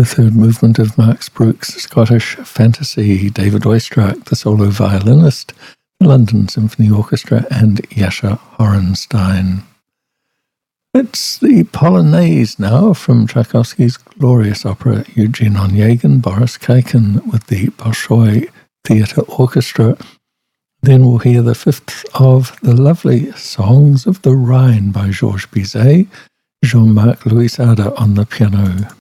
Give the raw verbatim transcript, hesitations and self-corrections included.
the third movement of Max Bruch's Scottish Fantasy, David Oistrakh, the solo violinist, the London Symphony Orchestra, and Yasha Horenstein. It's the Polonaise now from Tchaikovsky's glorious opera Eugene Onegin, Boris Kaikin with the Bolshoi Theatre Orchestra. Then we'll hear the fifth of the lovely Songs of the Rhine by Georges Bizet, Jean-Marc Louis Ada on the piano.